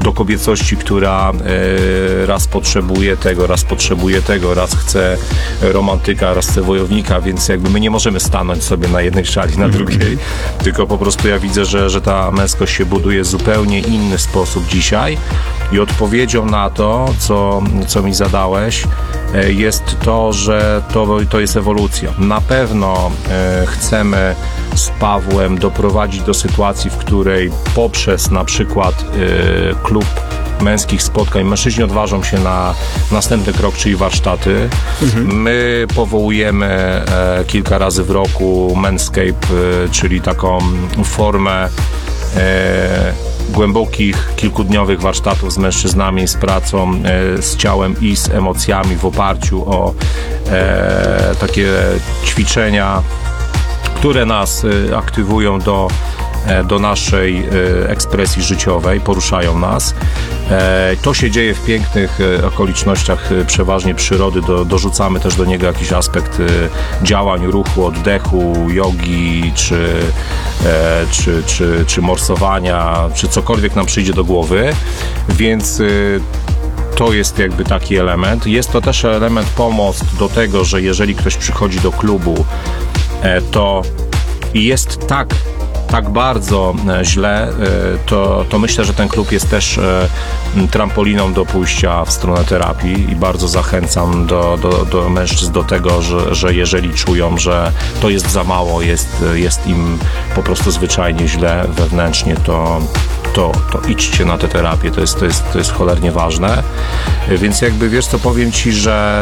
do kobiecości, która raz potrzebuje tego, raz chce romantyka, raz chce wojownika, więc jakby my nie możemy stanąć sobie na jednej szali, na drugiej, tylko po prostu ja widzę, że ta męskość się buduje w zupełnie inny sposób dzisiaj i odpowiedzią na to, co mi zadałeś, jest to, że to jest ewolucja. Na pewno chcemy z Pawłem doprowadzić do sytuacji, w której poprzez na przykład klub męskich spotkań mężczyźni odważą się na następny krok, czyli warsztaty. My powołujemy kilka razy w roku Manscape, czyli taką formę głębokich, kilkudniowych warsztatów z mężczyznami, z pracą, z ciałem i z emocjami w oparciu o takie ćwiczenia, które nas aktywują do naszej ekspresji życiowej, poruszają nas. To się dzieje w pięknych okolicznościach, przeważnie przyrody. Dorzucamy też do niego jakiś aspekt działań, ruchu, oddechu, jogi, czy morsowania, czy cokolwiek nam przyjdzie do głowy. Więc to jest jakby taki element. Jest to też element pomost do tego, że jeżeli ktoś przychodzi do klubu, to jest tak bardzo źle, to myślę, że ten klub jest też trampoliną do pójścia w stronę terapii i bardzo zachęcam do mężczyzn do tego, że jeżeli czują, że to jest za mało, jest im po prostu zwyczajnie źle wewnętrznie, to idźcie na tę terapię, to jest cholernie ważne. Więc jakby wiesz co, powiem Ci, że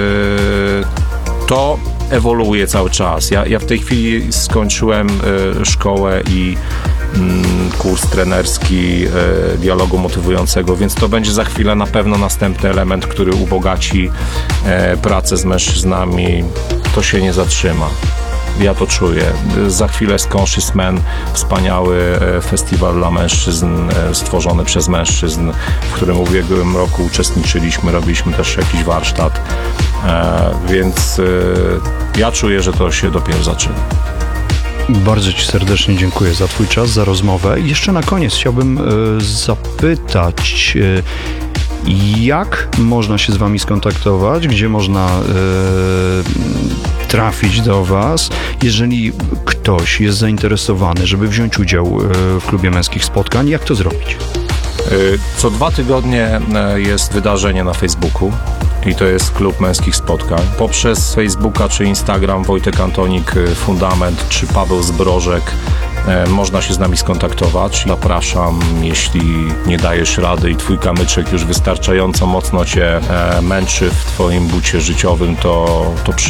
to ewoluuje cały czas. Ja w tej chwili skończyłem szkołę i kurs trenerski dialogu motywującego, więc to będzie za chwilę na pewno następny element, który ubogaci pracę z mężczyznami. To się nie zatrzyma. Ja to czuję. Za chwilę Conscious Men, wspaniały festiwal dla mężczyzn, stworzony przez mężczyzn, w którym w ubiegłym roku uczestniczyliśmy, robiliśmy też jakiś warsztat, więc ja czuję, że to się dopiero zaczyna. Bardzo Ci serdecznie dziękuję za Twój czas, za rozmowę. I jeszcze na koniec chciałbym zapytać, jak można się z Wami skontaktować, gdzie można trafić do Was, jeżeli ktoś jest zainteresowany, żeby wziąć udział w klubie męskich spotkań, jak to zrobić? Co 2 tygodnie jest wydarzenie na Facebooku i to jest klub męskich spotkań. Poprzez Facebooka czy Instagram Wojtek Antonik Fundament czy Paweł Zbrożek można się z nami skontaktować. Zapraszam, jeśli nie dajesz rady i twój kamyczek już wystarczająco mocno cię męczy w twoim bucie życiowym, to